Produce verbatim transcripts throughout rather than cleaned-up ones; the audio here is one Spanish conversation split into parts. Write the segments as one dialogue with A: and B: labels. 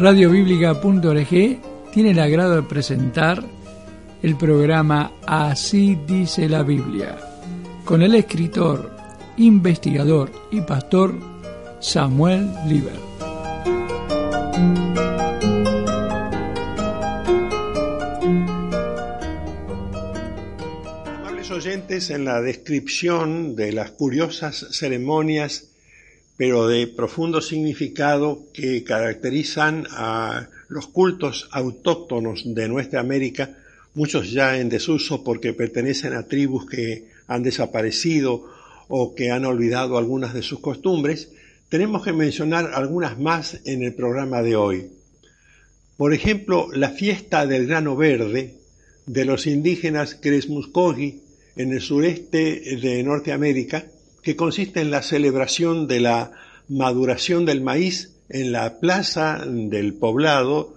A: radio bíblica punto org tiene el agrado de presentar el programa Así dice la Biblia, con el escritor, investigador y pastor Samuel Liber.
B: Amables oyentes, en la descripción de las curiosas ceremonias, pero de profundo significado, que caracterizan a los cultos autóctonos de nuestra América, muchos ya en desuso porque pertenecen a tribus que han desaparecido o que han olvidado algunas de sus costumbres, tenemos que mencionar algunas más en el programa de hoy. Por ejemplo, la fiesta del grano verde de los indígenas Cresmuscogi en el sureste de Norteamérica, que consiste en la celebración de la maduración del maíz en la plaza del poblado,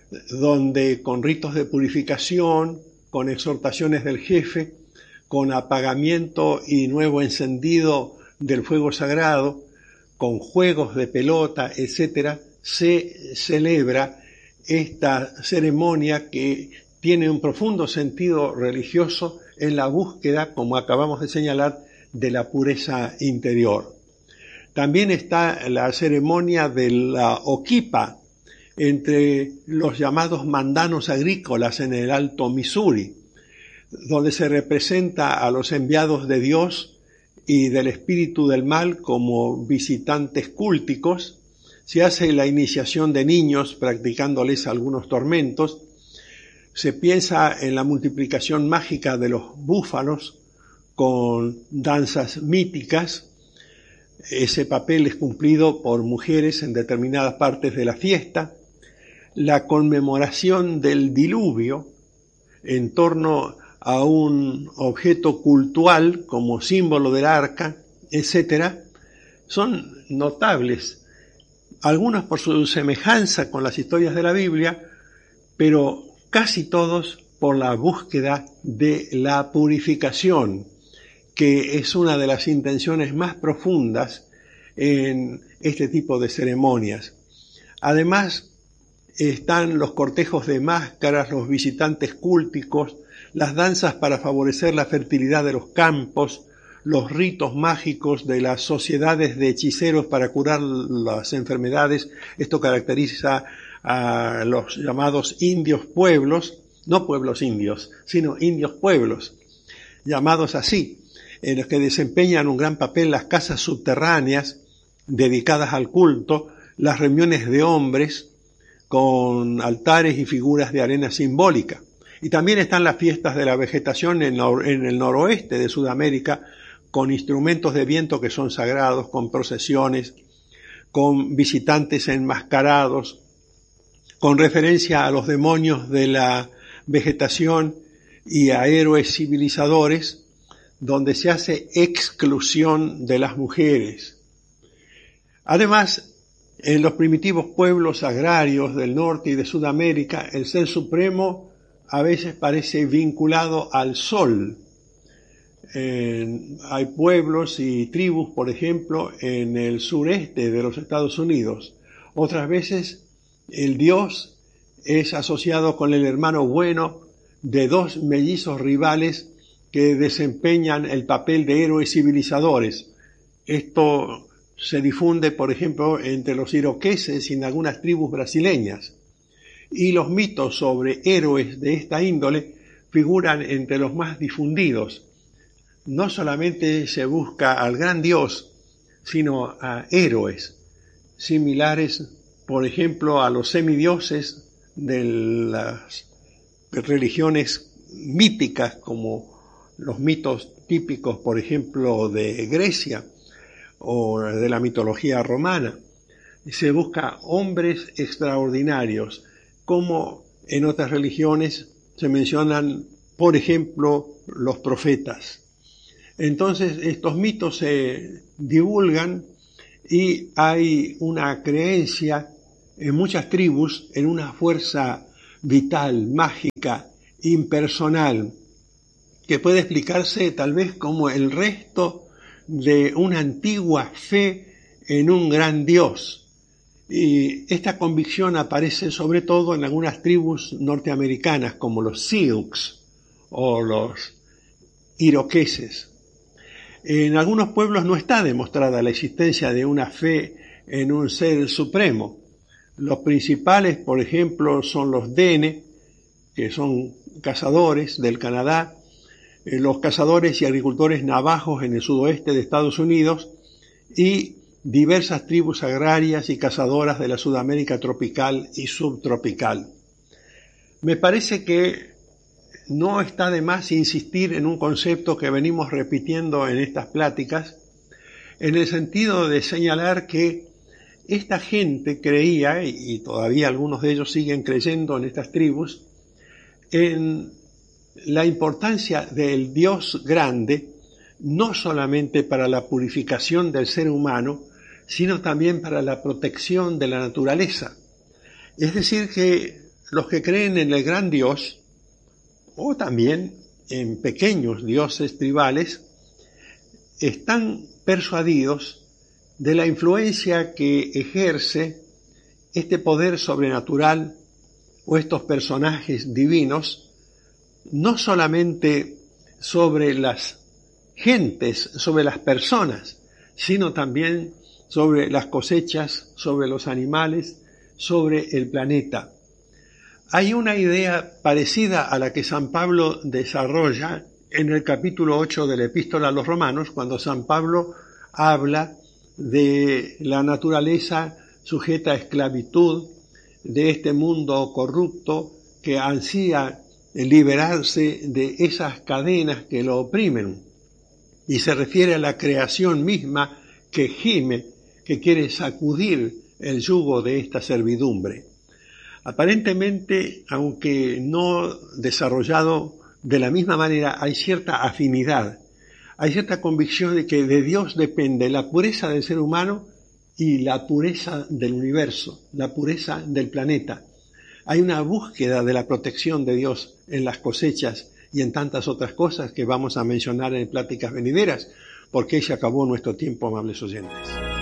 B: donde con ritos de purificación, con exhortaciones del jefe, con apagamiento y nuevo encendido del fuego sagrado, con juegos de pelota, etcétera, se celebra esta ceremonia que tiene un profundo sentido religioso en la búsqueda, como acabamos de señalar, de la pureza interior. También está la ceremonia de la Oquipa entre los llamados mandanos agrícolas en el Alto Missouri, donde se representa a los enviados de Dios y del espíritu del mal como visitantes cúlticos. Se hace la iniciación de niños practicándoles algunos tormentos. Se piensa en la multiplicación mágica de los búfalos con danzas míticas. Ese papel es cumplido por mujeres en determinadas partes de la fiesta. La conmemoración del diluvio en torno a un objeto cultual como símbolo del arca, etcétera, son notables, algunos por su semejanza con las historias de la Biblia, pero casi todos por la búsqueda de la purificación, que es una de las intenciones más profundas en este tipo de ceremonias. Además, están los cortejos de máscaras, los visitantes cúlticos, las danzas para favorecer la fertilidad de los campos, los ritos mágicos de las sociedades de hechiceros para curar las enfermedades. Esto caracteriza a los llamados indios pueblos, no pueblos indios, sino indios pueblos, llamados así, en los que desempeñan un gran papel las casas subterráneas dedicadas al culto, las reuniones de hombres con altares y figuras de arena simbólica. Y también están las fiestas de la vegetación en, en el noroeste de Sudamérica, con instrumentos de viento que son sagrados, con procesiones, con visitantes enmascarados, con referencia a los demonios de la vegetación y a héroes civilizadores, donde se hace exclusión de las mujeres. Además, en los primitivos pueblos agrarios del norte y de Sudamérica, el Ser Supremo a veces parece vinculado al sol. Eh, hay pueblos y tribus, por ejemplo, en el sureste de los Estados Unidos. Otras veces el dios es asociado con el hermano bueno de dos mellizos rivales que desempeñan el papel de héroes civilizadores. Esto se difunde, por ejemplo, entre los iroqueses y en algunas tribus brasileñas. Y los mitos sobre héroes de esta índole figuran entre los más difundidos. No solamente se busca al gran dios, sino a héroes similares, por ejemplo, a los semidioses de las religiones míticas, como los mitos típicos, por ejemplo, de Grecia o de la mitología romana. Se busca hombres extraordinarios, como en otras religiones se mencionan, por ejemplo, los profetas. Entonces, estos mitos se divulgan y hay una creencia en muchas tribus en una fuerza vital, mágica, impersonal, que puede explicarse tal vez como el resto de una antigua fe en un gran Dios, Y esta convicción aparece sobre todo en algunas tribus norteamericanas como los Sioux o los iroqueses. En algunos pueblos no está demostrada la existencia de una fe en un ser supremo. Los principales, por ejemplo, son los Dene, que son cazadores del Canadá, eh, los cazadores y agricultores navajos en el sudoeste de Estados Unidos y diversas tribus agrarias y cazadoras de la Sudamérica tropical y subtropical. Me parece que no está de más insistir en un concepto que venimos repitiendo en estas pláticas, en el sentido de señalar que esta gente creía, y todavía algunos de ellos siguen creyendo en estas tribus, en la importancia del Dios grande, no solamente para la purificación del ser humano, sino también para la protección de la naturaleza. Es decir, que los que creen en el gran Dios, o también en pequeños dioses tribales, están persuadidos de la influencia que ejerce este poder sobrenatural o estos personajes divinos, no solamente sobre las gentes, sobre las personas, sino también sobre las cosechas, sobre los animales, sobre el planeta. Hay una idea parecida a la que San Pablo desarrolla en el capítulo ocho de la Epístola a los Romanos, cuando San Pablo habla de la naturaleza sujeta a esclavitud, de este mundo corrupto que ansía liberarse de esas cadenas que lo oprimen. Y se refiere a la creación misma que gime, que quiere sacudir el yugo de esta servidumbre. Aparentemente, aunque no desarrollado de la misma manera, hay cierta afinidad, hay cierta convicción de que de Dios depende la pureza del ser humano y la pureza del universo, la pureza del planeta. Hay una búsqueda de la protección de Dios en las cosechas y en tantas otras cosas que vamos a mencionar en pláticas venideras, porque se acabó nuestro tiempo, amables oyentes.